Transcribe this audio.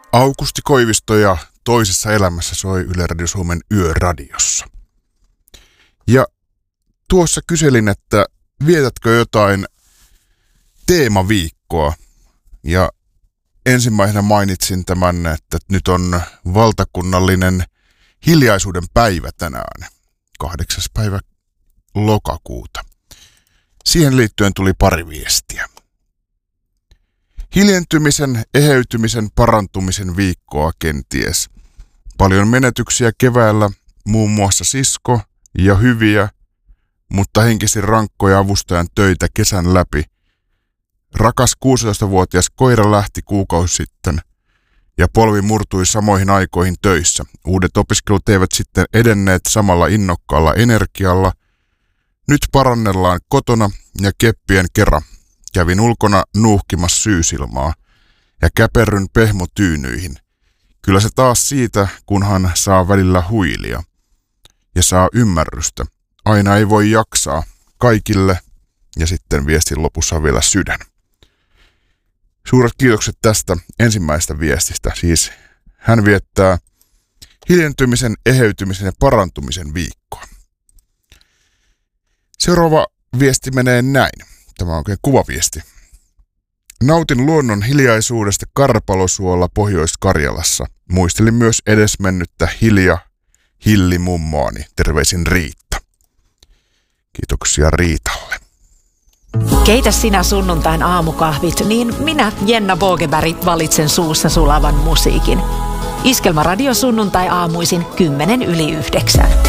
Aukusti Koivisto ja Toisessa elämässä soi Yle Radio Suomen Yöradiossa. Ja tuossa kyselin, että vietätkö jotain teemaviikkoa? Ja ensimmäisenä mainitsin tämän, että nyt on valtakunnallinen hiljaisuuden päivä tänään, 8. päivä lokakuuta. Siihen liittyen tuli pari viestiä. Hiljentymisen, eheytymisen, parantumisen viikkoa kenties. Paljon menetyksiä keväällä, muun muassa sisko ja hyviä, mutta henkisesti rankkoja avustajan töitä kesän läpi. Rakas 16-vuotias koira lähti kuukausi sitten ja polvi murtui samoihin aikoihin töissä. Uudet opiskelut eivät sitten edenneet samalla innokkaalla energialla. Nyt parannellaan kotona ja keppien kera. Kävin ulkona nuuhkimassa syysilmaa ja käperryn pehmotyynyihin. Kyllä se taas siitä, kunhan saa välillä huilia ja saa ymmärrystä. Aina ei voi jaksaa kaikille ja sitten viestin lopussa on vielä sydän. Suuret kiitokset tästä ensimmäisestä viestistä. Siis hän viettää hiljentymisen, eheytymisen ja parantumisen viikkoa. Seuraava viesti menee näin. Tämä on oikein kuvaviesti. Nautin luonnon hiljaisuudesta Karpalosuolla Pohjois-Karjalassa. Muistelin myös edesmennyttä Hilli-mummoani. Terveisin Riitta. Kiitoksia Riitalle. Keitä sinä sunnuntain aamukahvit, niin minä, Jenna Vågeberg, valitsen suussa sulavan musiikin. Iskelmäradio sunnuntai aamuisin 8:10.